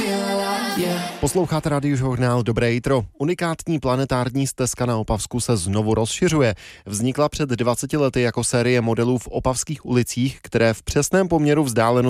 Posloucháte Radiožurnál Dobré jitro. Unikátní planetární stezka na Opavsku se znovu rozšiřuje. Vznikla před 20 lety jako série modelů v opavských ulicích, které v přesném poměru vzdálenosti